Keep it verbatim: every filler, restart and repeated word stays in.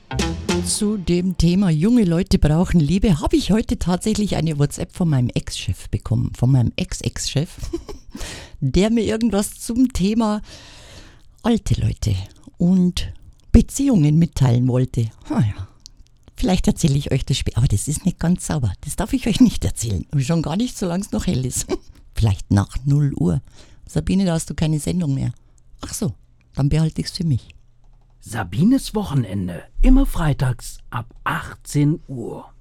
Zu dem Thema junge Leute brauchen Liebe habe ich heute tatsächlich eine WhatsApp von meinem Ex-Chef bekommen, von meinem Ex-Ex-Chef, der mir irgendwas zum Thema alte Leute und Beziehungen mitteilen wollte. Ah ja, vielleicht erzähle ich euch das später, aber das ist nicht ganz sauber. Das darf ich euch nicht erzählen. Und schon gar nicht, solange es noch hell ist. Vielleicht nach null Uhr. Sabine, da hast du keine Sendung mehr. Ach so, dann behalte ich es für mich. Sabines Wochenende, immer freitags ab achtzehn Uhr.